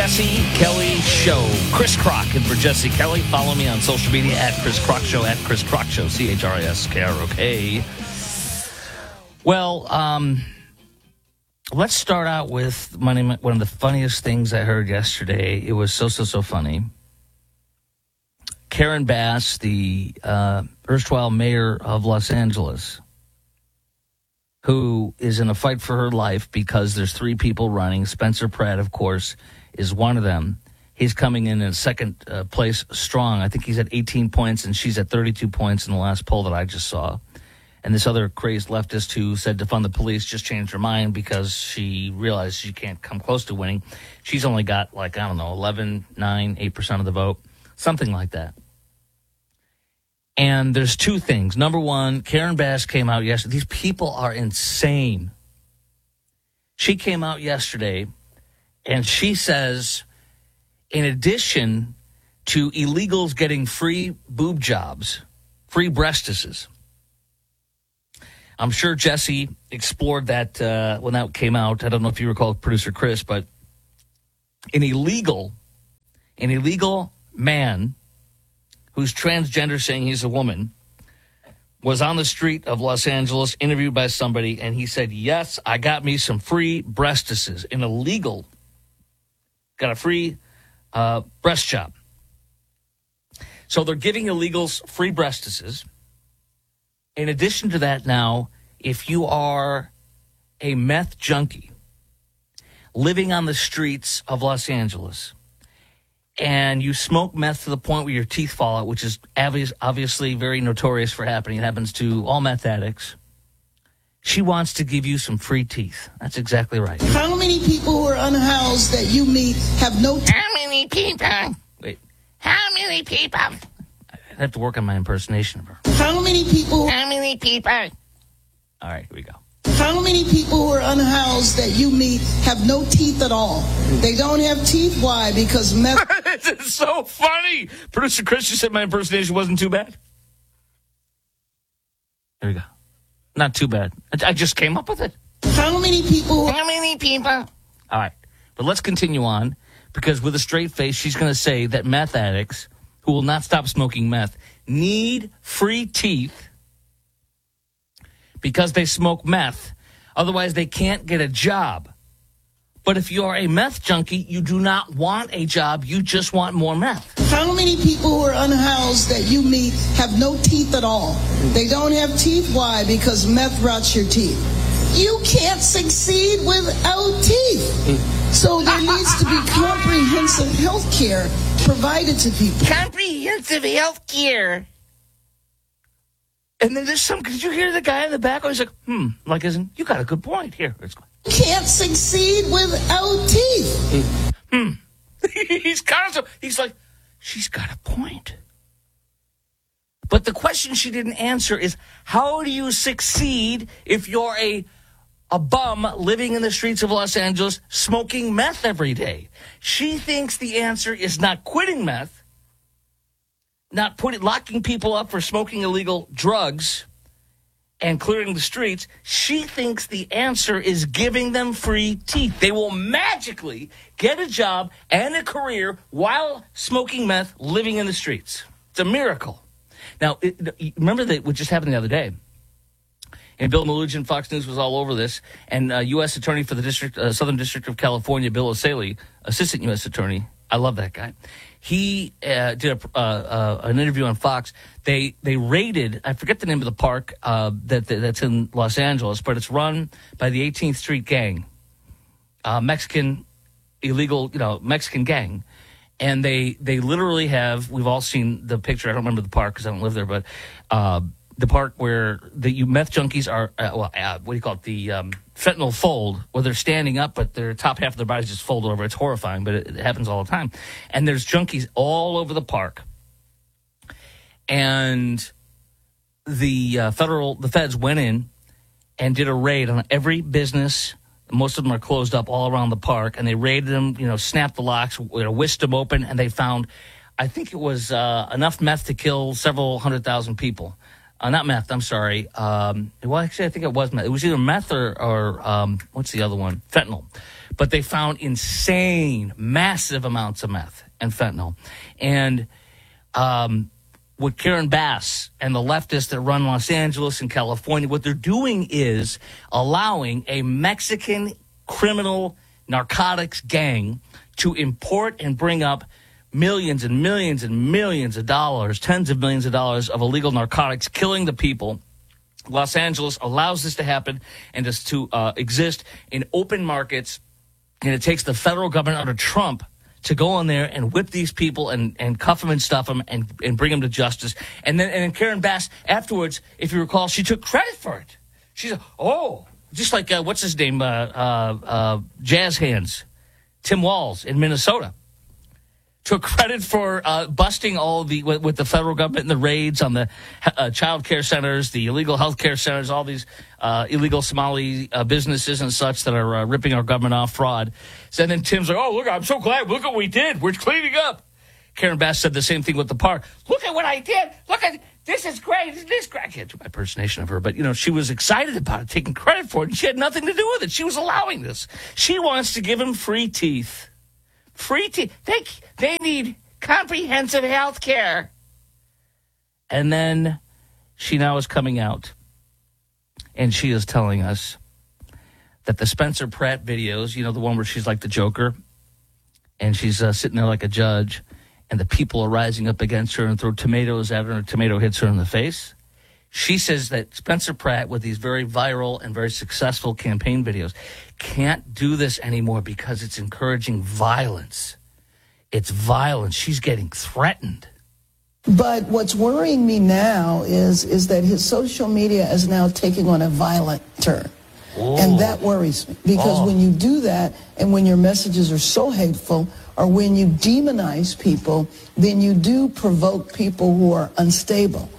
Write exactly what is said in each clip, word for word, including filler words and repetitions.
Jesse Kelly Show. Chris Crock in for Jesse Kelly. Follow me on social media at Chris Crock Show, at Chris Crock Show, C H R I S K R O K. Well, um, let's start out with one of the funniest things I heard yesterday. It was so, so, so funny. Karen Bass, the uh, erstwhile mayor of Los Angeles, who is in a fight for her life because there's three people running. Spencer Pratt, of course, is one of them. He's coming in in second uh, place strong. I think he's at eighteen points, and she's at thirty-two points in the last poll that I just saw. And this other crazed leftist who said defund the police just changed her mind because she realized she can't come close to winning. She's only got, like, I don't know, eleven, nine, eight percent of the vote, something like that. And there's two things. Number one, Karen Bass came out yesterday. These people are insane. She came out yesterday, and she says, in addition to illegals getting free boob jobs, free breastises, I'm sure Jesse explored that uh, when that came out. I don't know if you recall producer Chris, but an illegal, an illegal man who's transgender, saying he's a woman, was on the street of Los Angeles, interviewed by somebody, and he said, yes, I got me some free breastises. An illegal got a free uh, breast job. So they're giving illegals free breastises. In addition to that now, if you are a meth junkie living on the streets of Los Angeles, and you smoke meth to the point where your teeth fall out, which is obvious, obviously very notorious for happening. It happens to all meth addicts. She wants to give you some free teeth. That's exactly right. How many people who are unhoused that you meet have no teeth? How many people? Wait. How many people? I have to work on my impersonation of her. How many people? How many people? All right, here we go. How many people who are unhoused that you meet have no teeth at all? They don't have teeth. Why? Because meth. This is so funny. Producer Chris, you said my impersonation wasn't too bad. There we go. Not too bad. I, I just came up with it. How many people? How many people? All right, but let's continue on, because with a straight face, she's going to say that meth addicts who will not stop smoking meth need free teeth because they smoke meth. Otherwise, they can't get a job. But if you're a meth junkie, you do not want a job. You just want more meth. How many people who are unhoused that you meet have no teeth at all? They don't have teeth. Why? Because meth rots your teeth. You can't succeed without teeth. So there needs to be comprehensive health care provided to people. Comprehensive health care. And then there's some, did you hear the guy in the back? I was like, hmm, like, isn't, you got a good point here. It's You can't succeed without teeth. Hmm. He's kind of, he's like, she's got a point. But the question she didn't answer is, how do you succeed if you're a a bum living in the streets of Los Angeles smoking meth every day? She thinks the answer is not quitting meth, not putting locking people up for smoking illegal drugs and clearing the streets. She thinks the answer is giving them free teeth. They will magically get a job and a career while smoking meth, living in the streets. It's a miracle. Now, it, remember that what just happened the other day? And Bill Melugin, Fox News was all over this. And uh, U S Attorney for the District, uh, Southern District of California, Bill O'Saley, Assistant U S Attorney. I love that guy. He uh, did a, uh, uh, an interview on Fox. They they raided, I forget the name of the park uh, that, that that's in Los Angeles, but it's run by the eighteenth Street Gang, uh, Mexican illegal, you know, Mexican gang. And they they literally have, we've all seen the picture. I don't remember the park because I don't live there, but uh, the park where the you meth junkies are, uh, well, uh, what do you call it, the um, fentanyl fold, where they're standing up, but their top half of their bodies just fold over. It's horrifying, but it, it happens all the time. And there's junkies all over the park. And the uh, federal, the feds went in and did a raid on every business. Most of them are closed up all around the park, and they raided them, you know, snapped the locks, you know, whisked them open, and they found, I think it was uh, enough meth to kill several hundred thousand people. Uh, not meth, I'm sorry. Um, well, actually, I think it was meth. It was either meth or, or um, what's the other one? Fentanyl. But they found insane, massive amounts of meth and fentanyl. And um, what Karen Bass and the leftists that run Los Angeles and California, what they're doing is allowing a Mexican criminal narcotics gang to import and bring up millions and millions and millions of dollars, tens of millions of dollars of illegal narcotics, killing the people. Los Angeles allows this to happen and just to uh, exist in open markets, and it takes the federal government under Trump to go in there and whip these people and, and cuff them and stuff them and, and bring them to justice. And then and then Karen Bass, afterwards, if you recall, she took credit for it. She said, oh, just like, uh, what's his name, uh, uh, uh, Jazz Hands, Tim Walz in Minnesota. Took credit for uh, busting all the with, with the federal government and the raids on the uh, child care centers, the illegal health care centers, all these uh, illegal Somali uh, businesses and such that are uh, ripping our government off, fraud. So then Tim's like, oh, look, I'm so glad. Look what we did. We're cleaning up. Karen Bass said the same thing with the park. Look at what I did. Look at this is great. Isn't this great? I can't do my impersonation of her, but, you know, she was excited about it, taking credit for it, and she had nothing to do with it. She was allowing this. She wants to give him free teeth. Free teeth. They, they need comprehensive health care. And then she now is coming out, and she is telling us that the Spencer Pratt videos, you know, the one where she's like the Joker, and she's uh, sitting there like a judge, and the people are rising up against her and throw tomatoes at her, and a tomato hits her in the face. She says that Spencer Pratt, with these very viral and very successful campaign videos, can't do this anymore because it's encouraging violence. It's violence. She's getting threatened. But what's worrying me now is, is that his social media is now taking on a violent turn. Oh. And that worries me. Because Oh. when you do that, and when your messages are so hateful, or when you demonize people, then you do provoke people who are unstable.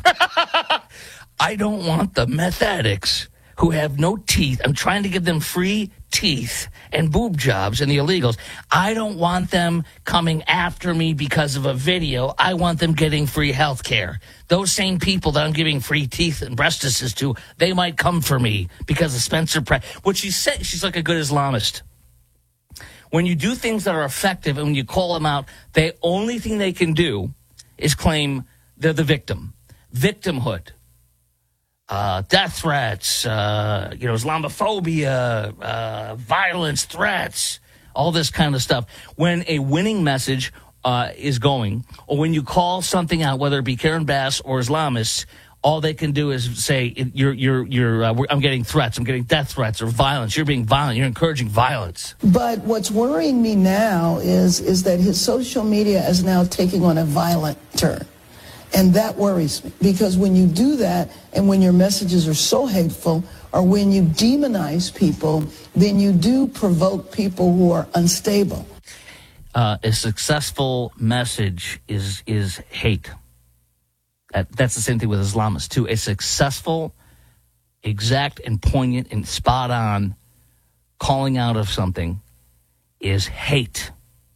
I don't want the meth addicts who have no teeth. I'm trying to give them free teeth and boob jobs and the illegals. I don't want them coming after me because of a video. I want them getting free health care. Those same people that I'm giving free teeth and breastises to, they might come for me because of Spencer Pratt. What she said, she's like a good Islamist. When you do things that are effective and when you call them out, the only thing they can do is claim they're the victim. Victimhood. Uh, death threats, uh, you know, Islamophobia, uh, violence, threats, all this kind of stuff. When a winning message uh, is going, or when you call something out, whether it be Karen Bass or Islamists, all they can do is say, "You're, you're, you're. Uh, I'm getting threats. I'm getting death threats or violence. You're being violent. You're encouraging violence." But what's worrying me now is is that his social media is now taking on a violent turn. And that worries me, because when you do that and when your messages are so hateful, or when you demonize people, then you do provoke people who are unstable. Uh, a successful message is is hate. That, that's the same thing with Islamists, too. A successful, exact and poignant and spot on calling out of something is hate.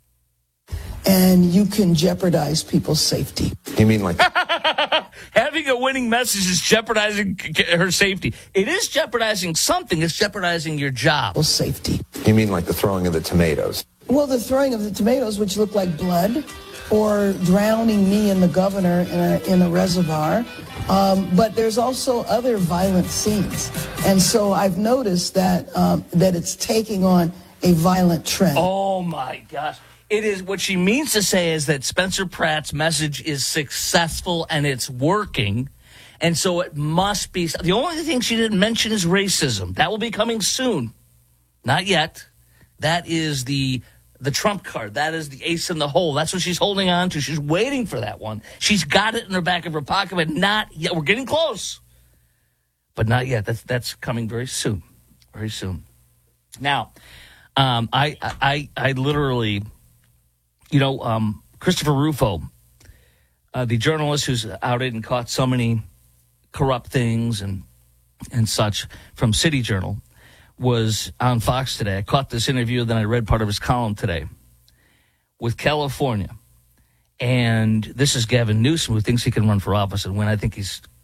And you can jeopardize people's safety. You mean like... Having a winning message is jeopardizing her safety. It is jeopardizing something. It's jeopardizing your job. Safety. You mean like the throwing of the tomatoes? Well, the throwing of the tomatoes, which look like blood, or drowning me and the governor in a, in a reservoir. Um, but there's also other violent scenes. And so I've noticed that um, that it's taking on a violent trend. Oh, my gosh. It is what she means to say is that Spencer Pratt's message is successful and it's working. And so it must be. The only thing she didn't mention is racism. That will be coming soon. Not yet. That is the the trump card. That is the ace in the hole. That's what she's holding on to. She's waiting for that one. She's got it in the back of her pocket, but not yet. We're getting close. But not yet. That's that's coming very soon. Very soon. Now, um, I I I literally. You know, um, Christopher Rufo, uh, the journalist who's outed and caught so many corrupt things and and such from City Journal, was on Fox today. I caught this interview, then I read part of his column today with California. And this is Gavin Newsom, who thinks he can run for office and win. I think he's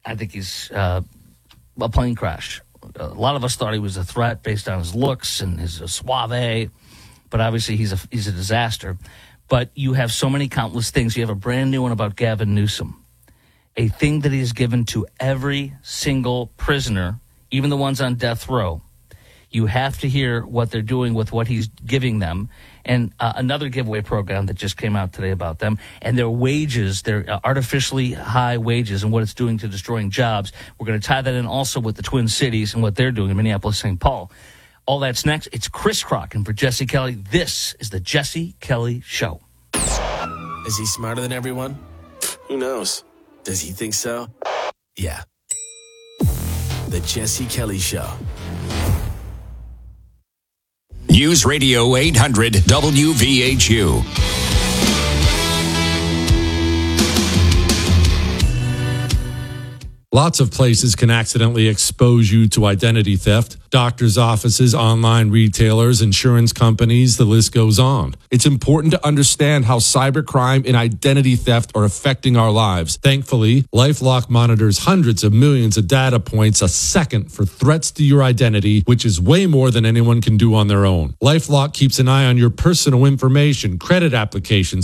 I think he's uh, a plane crash. A lot of us thought he was a threat based on his looks and his uh, suave, but obviously he's a he's a disaster. But you have so many countless things. You have a brand new one about Gavin Newsom, a thing that he has given to every single prisoner, even the ones on death row. You have to hear what they're doing with what he's giving them. And uh, another giveaway program that just came out today about them and their wages, their uh, artificially high wages and what it's doing to destroying jobs. We're going to tie that in also with the Twin Cities and what they're doing in Minneapolis, Saint Paul. All that's next. It's Chris Crock, and for Jesse Kelly, this is the Jesse Kelly Show. Is he smarter than everyone? Who knows? Does he think so? Yeah. The Jesse Kelly Show. News Radio eight hundred W V H U. Lots of places can accidentally expose you to identity theft. Doctors' offices, online retailers, insurance companies, the list goes on. It's important to understand how cybercrime and identity theft are affecting our lives. Thankfully, LifeLock monitors hundreds of millions of data points a second for threats to your identity, which is way more than anyone can do on their own. LifeLock keeps an eye on your personal information, credit applications,